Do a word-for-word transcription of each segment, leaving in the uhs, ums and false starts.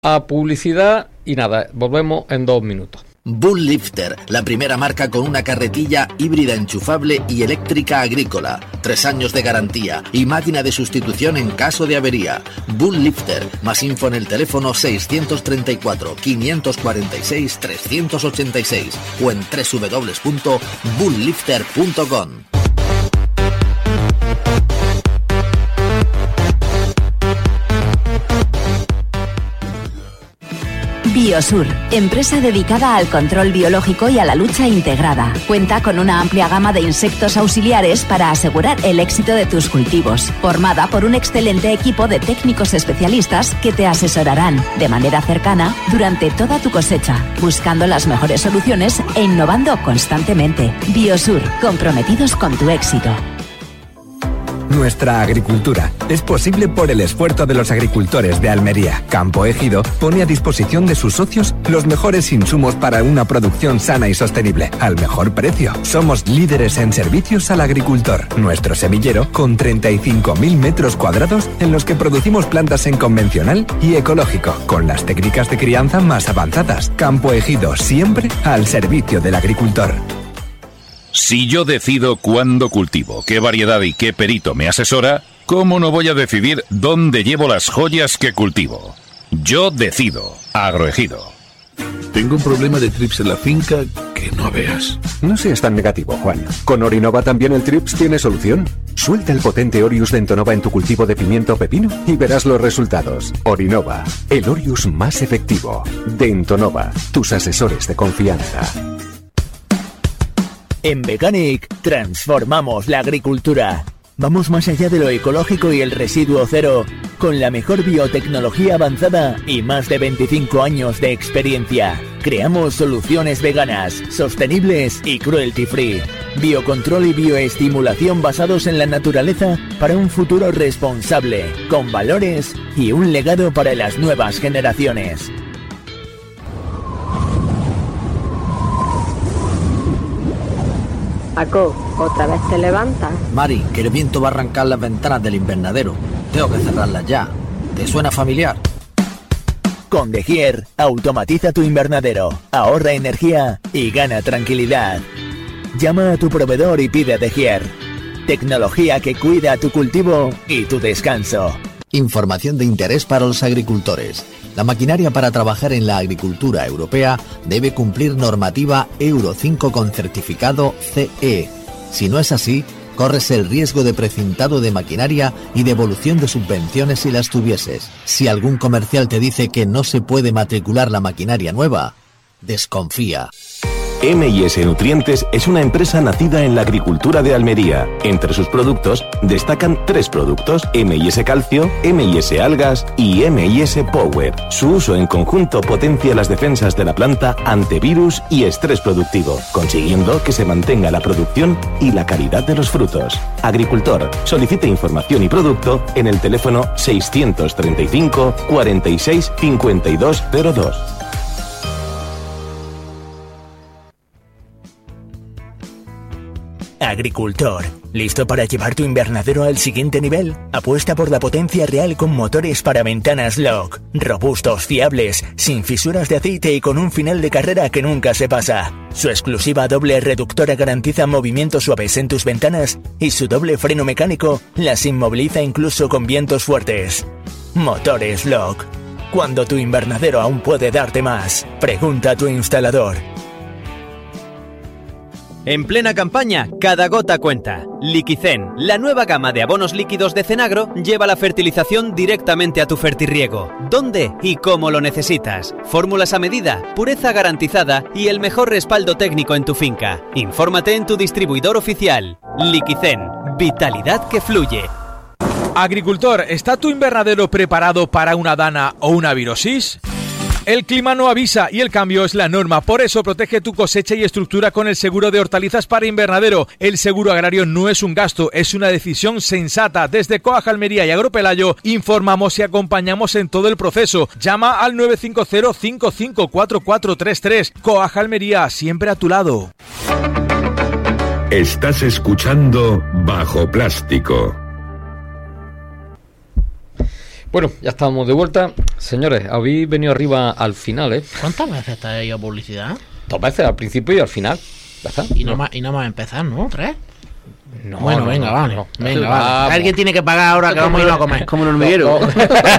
a publicidad y nada, volvemos en dos minutos. Bull Lifter, la primera marca con una carretilla híbrida enchufable y eléctrica agrícola. Tres años de garantía y máquina de sustitución en caso de avería. Bull Lifter, más info en el teléfono seiscientos treinta y cuatro, quinientos cuarenta y seis, trescientos ochenta y seis o en doble u doble u doble u punto bull lifter punto com. Biosur, empresa dedicada al control biológico y a la lucha integrada. Cuenta con una amplia gama de insectos auxiliares para asegurar el éxito de tus cultivos. Formada por un excelente equipo de técnicos especialistas que te asesorarán de manera cercana durante toda tu cosecha, buscando las mejores soluciones e innovando constantemente. Biosur, comprometidos con tu éxito. Nuestra agricultura es posible por el esfuerzo de los agricultores de Almería. Campo Ejido pone a disposición de sus socios los mejores insumos para una producción sana y sostenible, al mejor precio. Somos líderes en servicios al agricultor. Nuestro semillero, con treinta y cinco mil metros cuadrados en los que producimos plantas en convencional y ecológico, con las técnicas de crianza más avanzadas. Campo Ejido, siempre al servicio del agricultor. Si yo decido cuándo cultivo, qué variedad y qué perito me asesora, ¿cómo no voy a decidir dónde llevo las joyas que cultivo? Yo decido. Agroejido. Tengo un problema de trips en la finca que no veas. No seas tan negativo, Juan. Con Orinova también el trips tiene solución. Suelta el potente Orius de Entonova en tu cultivo de pimiento o pepino y verás los resultados. Orinova, el Orius más efectivo. De Entonova, tus asesores de confianza. En Veganic transformamos la agricultura. Vamos más allá de lo ecológico y el residuo cero, con la mejor biotecnología avanzada y más de veinticinco años de experiencia. Creamos soluciones veganas, sostenibles y cruelty free. Biocontrol y bioestimulación basados en la naturaleza para un futuro responsable, con valores y un legado para las nuevas generaciones. Paco, ¿otra vez te levantas? Mari, que el viento va a arrancar las ventanas del invernadero. Tengo que cerrarlas ya. ¿Te suena familiar? Con De Gier, automatiza tu invernadero, ahorra energía y gana tranquilidad. Llama a tu proveedor y pide De Gier. Tecnología que cuida tu cultivo y tu descanso. Información de interés para los agricultores. La maquinaria para trabajar en la agricultura europea debe cumplir normativa Euro cinco con certificado C E. Si no es así, corres el riesgo de precintado de maquinaria y devolución de subvenciones si las tuvieses. Si algún comercial te dice que no se puede matricular la maquinaria nueva, desconfía. M y S Nutrientes es una empresa nacida en la agricultura de Almería. Entre sus productos destacan tres productos: M y S Calcio, M y S Algas y M y S Power. Su uso en conjunto potencia las defensas de la planta ante virus y estrés productivo, consiguiendo que se mantenga la producción y la calidad de los frutos. Agricultor, solicite información y producto en el teléfono seiscientos treinta y cinco, cuarenta y seis, cincuenta y dos cero dos. Agricultor, ¿listo para llevar tu invernadero al siguiente nivel? Apuesta por la potencia real con motores para ventanas Lock. Robustos, fiables, sin fisuras de aceite y con un final de carrera que nunca se pasa. Su exclusiva doble reductora garantiza movimientos suaves en tus ventanas y su doble freno mecánico las inmoviliza incluso con vientos fuertes. Motores Lock. Cuando tu invernadero aún puede darte más, pregunta a tu instalador. En plena campaña, cada gota cuenta. Liquicen, la nueva gama de abonos líquidos de Cenagro, lleva la fertilización directamente a tu fertirriego. ¿Dónde y cómo lo necesitas? Fórmulas a medida, pureza garantizada y el mejor respaldo técnico en tu finca. Infórmate en tu distribuidor oficial. Liquicen, vitalidad que fluye. Agricultor, ¿está tu invernadero preparado para una dana o una virosis? El clima no avisa y el cambio es la norma. Por eso protege tu cosecha y estructura con el seguro de hortalizas para invernadero. El seguro agrario no es un gasto, es una decisión sensata. Desde Coag Almería y Agropelayo informamos y acompañamos en todo el proceso. Llama al nueve cinco cero, cinco cinco cuatro cuatro tres tres. Coag Almería, siempre a tu lado. Estás escuchando Bajo Plástico. Bueno, ya estamos de vuelta. Señores, habéis venido arriba al final, ¿eh? ¿Cuántas veces está ahí a publicidad? Dos veces, al principio y al final. ¿Ya está? Y no, no. Más, y nada más empezar, ¿no? ¿Tres? No, bueno, no, venga, no, vale. no. Venga, vale. Alguien tiene que pagar ahora que vamos a ir a comer. Como el hormiguero. No, no.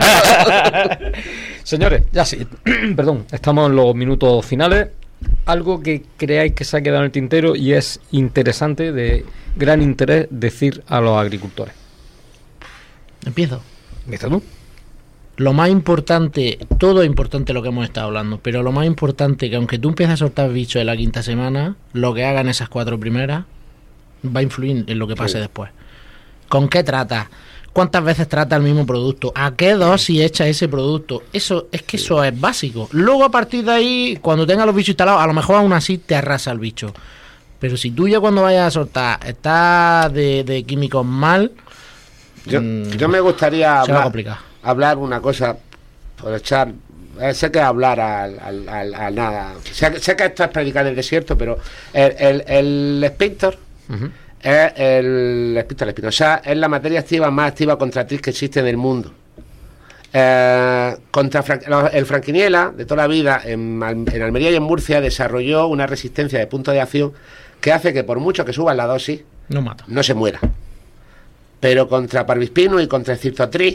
Señores, ya sí. Perdón, estamos en los minutos finales. Algo que creáis que se ha quedado en el tintero y es interesante, de gran interés, decir a los agricultores. Empiezo. ¿Empieza tú? Lo más importante, todo es importante lo que hemos estado hablando, pero lo más importante que aunque tú empieces a soltar bichos en la quinta semana, lo que hagan esas cuatro primeras va a influir en lo que pase sí. después. ¿Con qué trata? ¿Cuántas veces trata el mismo producto? ¿A qué dosis echa ese producto? Eso es que sí. eso es básico. Luego a partir de ahí, cuando tengas los bichos instalados, a lo mejor aún así te arrasa el bicho. Pero si tú ya cuando vayas a soltar estás de, de químicos mal, yo, mmm, yo me gustaría hablar, complicar. hablar una cosa por echar. Eh, sé que hablar al, al, al, al nada. Sé, sé que esto es predicar en el desierto, pero el, el, el Spintor. Uh-huh. Es el espinosa, es la materia activa más activa contra Trix que existe en el mundo. Eh, contra Fran- el Franquiniela, de toda la vida, en, en Almería y en Murcia, desarrolló una resistencia de punto de acción que hace que por mucho que suban la dosis, no mata, no se muera. Pero contra Parvispino y contra Cirtotrix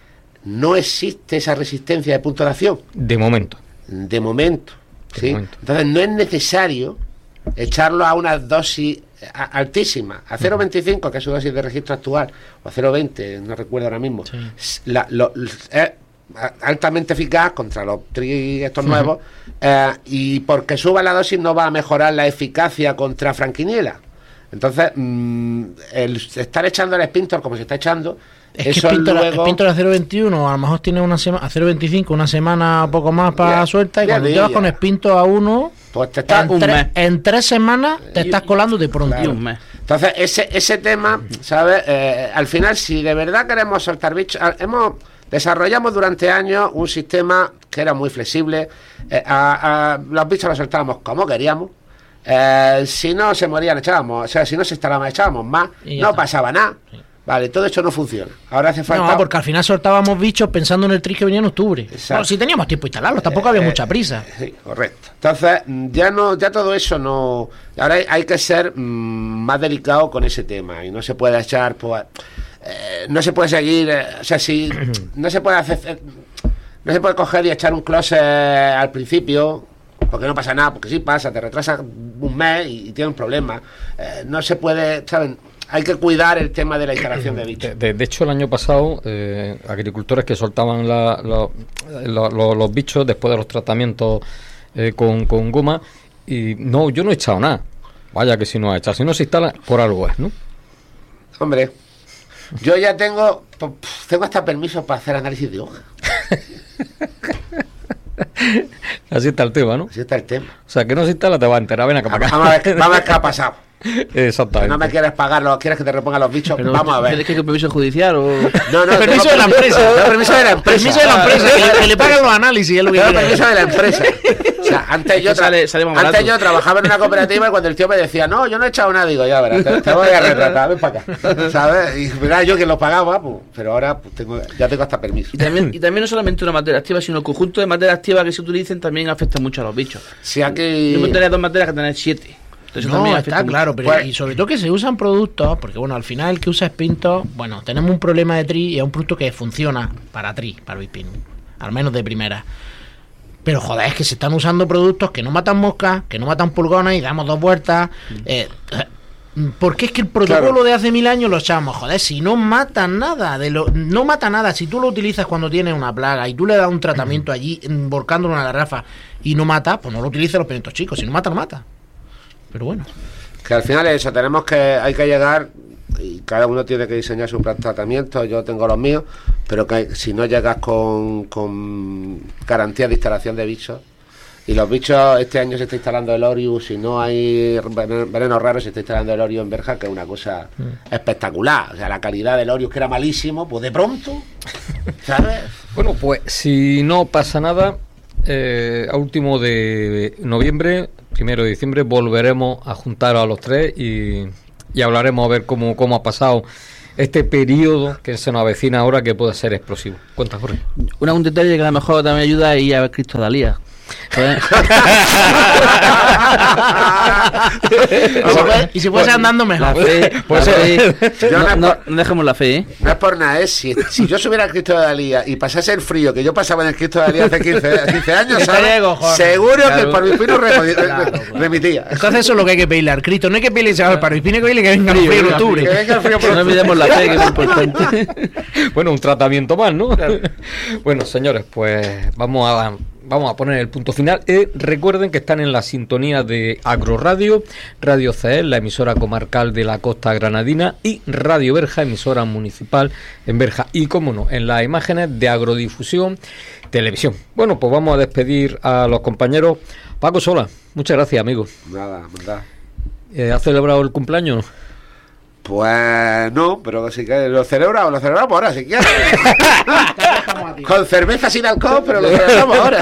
no existe esa resistencia de punto de acción. De momento. De momento. De ¿sí? momento. Entonces no es necesario echarlo a una dosis altísima, a cero coma veinticinco, que es su dosis de registro actual, o a cero coma veinte, no recuerdo ahora mismo. Sí. La, lo, es altamente eficaz contra los tri estos uh-huh. nuevos, eh, y porque suba la dosis no va a mejorar la eficacia contra Franquiniela. Entonces, mmm, el estar echando el Spintor como se está echando, es eso que Spintor, luego... Spintor a cero coma veintiuno, a lo mejor tiene una semana a cero coma veinticinco, una semana o poco más para yeah, suelta, y yeah, cuando yeah, te vas con Spintor a uno, pues te estás en, un tre- mes. en tres semanas te estás colando de pronto. Claro. Un mes. Entonces, ese ese tema, ¿sabes? Eh, al final, si de verdad queremos soltar bichos, hemos desarrollamos durante años un sistema que era muy flexible. Eh, a, a, los bichos los soltábamos como queríamos. Eh, si no se morían, echábamos. O sea, si no se instalaban, echábamos más. No está. Pasaba nada. Sí. Vale, todo esto no funciona. Ahora hace falta... No, porque al final soltábamos bichos pensando en el Trix que venía en octubre. Bueno, si teníamos tiempo de instalarlos, tampoco eh, había mucha prisa. Eh, sí, correcto. Entonces, ya no, ya todo eso no... Ahora hay, hay que ser mmm, más delicado con ese tema. Y no se puede echar... Pues, eh, no se puede seguir... Eh, o sea, si... no se puede hacer... Eh, no se puede coger y echar un close eh, al principio... Porque no pasa nada, porque sí pasa, te retrasa un mes y, y tienes un problema. Eh, no se puede, ¿saben? Hay que cuidar el tema de la instalación de bichos. De, de hecho, el año pasado, eh, agricultores que soltaban la, la, la, la, los bichos después de los tratamientos eh, con, con goma, y no, yo no he echado nada. Vaya que si no ha echado, si no se instala, por algo es, ¿no? Hombre, yo ya tengo, tengo hasta permiso para hacer análisis de hoja. Así está el tema, ¿no? Así está el tema. O sea, que no se instala, te va a enterar, ven acá para acá. Vamos a ver, vamos a ver qué ha pasado. Exactamente. Que no me quieres pagar, lo quieres que te reponga los bichos. Pero vamos a ver. ¿Tienes que permiso judicial o...? No, no, permiso de la empresa. No, permiso de la empresa. Permiso de la empresa, que, que le pagan los análisis. Es lo que permiso de la empresa. O sea, antes yo, tra- sale, sale antes yo trabajaba en una cooperativa y cuando el tío me decía, no, yo no he echado nada, digo, ya verás, te, te voy a retratar, ven para acá. ¿Sabes? Y verás yo que lo pagaba, pues, pero ahora pues, tengo, ya tengo hasta permiso. Y también, y también no solamente una materia activa, sino el conjunto de materias activas que se utilicen también afecta mucho a los bichos. Si aquí... No tener dos materias que tener siete. Entonces, no, está claro, pero pues, y sobre todo que se usan productos, porque bueno, al final el que usa Spintor, bueno, tenemos un problema de tri y es un producto que funciona para tri, para Bispino, al menos de primera. Pero joder, es que se están usando productos que no matan moscas, que no matan pulgones y damos dos vueltas. Eh, porque es que el protocolo claro. de hace mil años lo echamos, joder, si no mata nada, de lo, no mata nada, si tú lo utilizas cuando tienes una plaga y tú le das un tratamiento allí, volcándolo en una garrafa y no mata, pues no lo utilices los pimientos chicos, si no mata, no mata. Pero bueno, que al final es eso, tenemos que, hay que llegar y cada uno tiene que diseñar su plan de tratamiento. Yo tengo los míos, pero que hay, si no llegas con, con garantía de instalación de bichos, y los bichos, este año se está instalando el Orius, si no hay venenos raros se está instalando el Orius en Berja, que es una cosa mm. espectacular. O sea, la calidad del Orius, que era malísimo, pues de pronto, ¿sabes? Bueno, pues si no pasa nada, eh, a último de noviembre, primero de diciembre, volveremos a juntar a los tres y, y hablaremos a ver cómo, cómo ha pasado este periodo que se nos avecina ahora que puede ser explosivo. Cuenta, Jorge. Una, un detalle que a lo mejor también ayuda es ir a ver Cristo de Dalía. Y si fuese andando mejor. La fe, Pues, la eh, fe. yo No, no- no- no dejemos la fe, ¿eh? No es por nada, es si, si yo subiera al Cristo de Dalí y pasase el frío que yo pasaba en el Cristo de Dalí hace quince, quince años, ¿sabes? Estaría cojones. Seguro Claro. que el parvispino remo- Claro, claro. remitía. Entonces eso es lo que hay que pedirle al Cristo. No hay que pedirle que al Parvispino, hay que pedirle que venga el Frío, frío en venga, octubre. Que venga el frío por No olvidemos la fe, que es importante. Bueno, un tratamiento más, ¿no? Bueno, señores, pues vamos a vamos a poner el punto final. Eh, recuerden que están en la sintonía de Agroradio, Radio C E, la emisora comarcal de la Costa Granadina, y Radio Berja, emisora municipal en Berja. Y, cómo no, en las imágenes de Agrodifusión Televisión. Bueno, pues vamos a despedir a los compañeros. Paco Sola, muchas gracias, amigo. Nada, verdad. Eh, ¿Has celebrado el cumpleaños? Pues no, pero si que lo celebramos, lo celebramos ahora, si quieres. Con cerveza sin alcohol, pero lo celebramos ahora.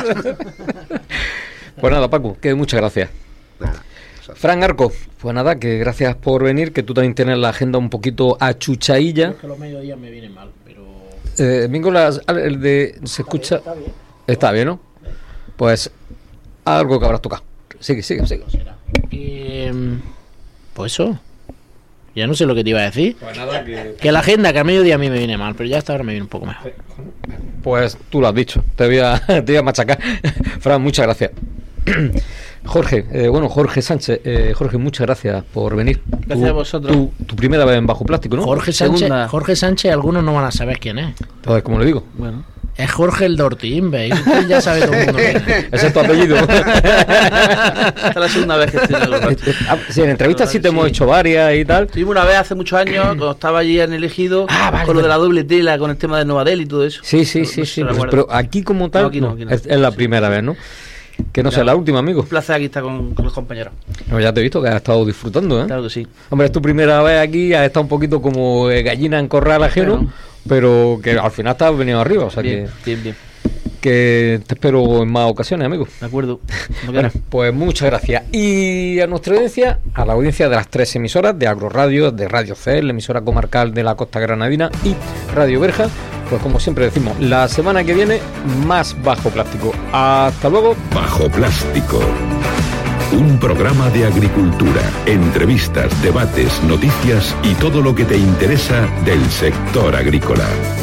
Pues nada, Paco, que muchas gracias. Fran Arco, pues nada, que gracias por venir, que tú también tienes la agenda un poquito achuchadilla. Es que los mediodías me vienen mal, pero... Eh, domingo las, el de se escucha. Está bien. Está bien, ¿no? Pues algo que habrás tocado. Sigue, sigue, sigue. Que, pues eso. Ya no sé lo que te iba a decir. Pues nada, que... Que la agenda, que a mediodía a mí me viene mal, pero ya hasta ahora me viene un poco mejor. Pues tú lo has dicho, te voy a, te voy a machacar. Fran, muchas gracias. Jorge, eh, bueno, Jorge Sánchez, eh, Jorge, muchas gracias por venir. Gracias Tu- a vosotros. Tu, tu primera vez en Bajo Plástico, ¿no? Jorge Sánchez, Segunda. Jorge Sánchez, algunos no van a saber quién es. Entonces, ¿cómo le digo? Bueno. Es Jorge el de Ortín, ¿veis? Usted ya sabe todo el mundo quién es. Ese es tu apellido. Esta es la segunda vez que estoy en el Eh, ah, sí, en entrevistas sí te hemos hecho varias y tal. Estuvimos una vez hace muchos años, cuando estaba allí en el Ejido, Ah, vale, con lo de vale. la doble tela, con el tema de Novadell y todo eso. Sí, sí, No- sí, no sí. se lo Pues, acuerdo. pero aquí como tal, No, aquí no, no, aquí no. Es, es la primera vez, ¿no? Que no sea Claro. la última, amigo. Un placer aquí estar con, con los compañeros. No, ya te he visto que has estado disfrutando, ¿eh? Claro que sí. Hombre, es tu primera vez aquí, has estado un poquito como eh, gallina en corral ajeno, Claro. pero que al final te has venido arriba, o sea Bien, que, bien, bien. que te espero en más ocasiones, amigo. De acuerdo. No Bueno, queda. pues muchas gracias. Y a nuestra audiencia, a la audiencia de las tres emisoras, de Agroradio, de Radio C E, la emisora comarcal de la Costa Granadina, y Radio Berja, pues como siempre decimos, la semana que viene, más Bajo Plástico. Hasta luego. Bajo Plástico. Un programa de agricultura, entrevistas, debates, noticias y todo lo que te interesa del sector agrícola.